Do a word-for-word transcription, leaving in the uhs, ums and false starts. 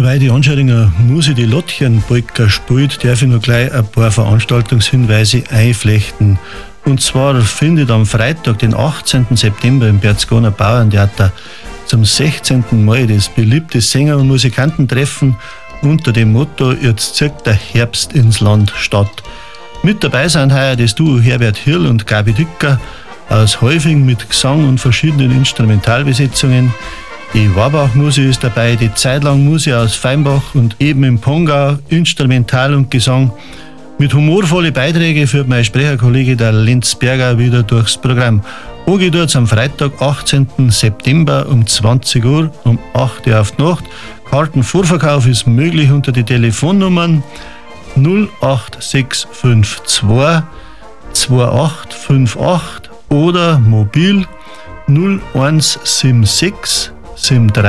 Weil die Anschauinger Musik die Lottchenpolka spielt, darf ich noch gleich ein paar Veranstaltungshinweise einflechten. Und zwar findet am Freitag, den achtzehnten September im Berchtesgadener Bauerntheater zum sechzehnten Mal das beliebte Sänger- und Musikantentreffen unter dem Motto „Jetzt zieht der Herbst ins Land" statt. Mit dabei sind heuer das Duo Herbert Hirl und Gabi Dücker aus Häufing mit Gesang und verschiedenen Instrumentalbesetzungen. Die Warbach-Musik ist dabei, die Zeitlang-Musik aus Feinbach und eben im Pongau Instrumental und Gesang. Mit humorvollen Beiträgen führt mein Sprecherkollege der Lenz Berger wieder durchs Programm. Angeht tut's am Freitag, achtzehnten September um zwanzig Uhr, um acht Uhr auf die Nacht. Kartenvorverkauf ist möglich unter die Telefonnummern null acht sechs fünf zwei zwei acht fünf acht oder mobil null eins sieben sechs sieben drei